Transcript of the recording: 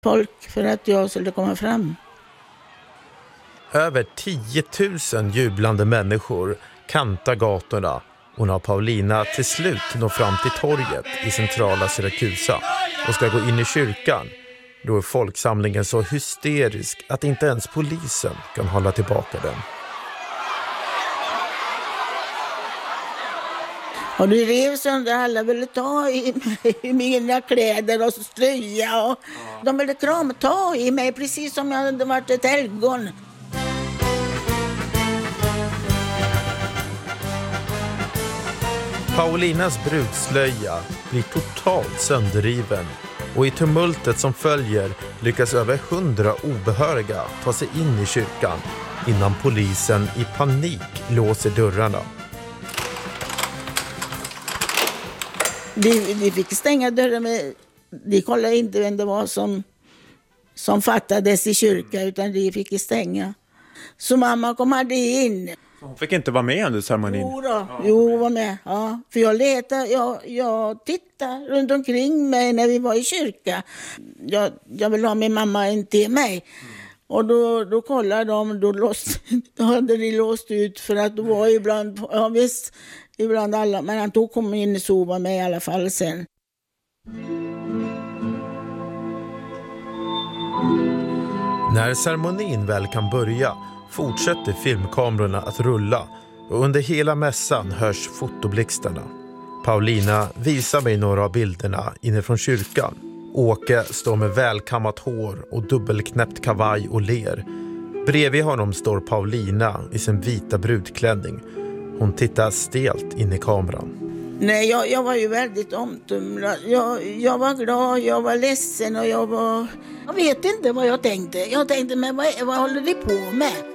folk för att jag skulle komma fram. Över 10 000 jublande människor kantar gatorna och när Paulina till slut når fram till torget i centrala Syrakusa och ska gå in i kyrkan, då är folksamlingen så hysterisk att inte ens polisen kan hålla tillbaka den. Och det rev sönder, alla ville ta i mig, i mina kläder och slöja. Och de ville ta i mig precis som jag hade varit ett helgon. Paulinas brudslöja blir totalt sönderriven och i tumultet som följer lyckas över 100 obehöriga ta sig in i kyrkan innan polisen i panik låser dörrarna. De fick stänga dörren, men de kollade inte vem det var som fattades i kyrkan, utan de fick stänga. Så mamma kom aldrig in. Hon fick inte vara med under ceremonin? Jo, hon var med. Ja. För jag tittade runt omkring mig när vi var i kyrkan. Jag ville ha min mamma in till mig. Och då kollade de, då hade de låst ut för att det var ibland alla. Men han kom in och sova med i alla fall sen. När ceremonin väl kan börja fortsätter filmkamerorna att rulla och under hela mässan hörs fotoblixtarna. Paulina visar mig några av bilderna inifrån kyrkan. Åke står med välkammat hår och dubbelknäppt kavaj och ler. Bredvid honom står Paulina i sin vita brudklänning. Hon tittar stelt in i kameran. Nej, jag var ju väldigt omtumlad. Jag var glad, jag var ledsen och jag vet inte vad jag tänkte. Jag tänkte, men vad håller de på med?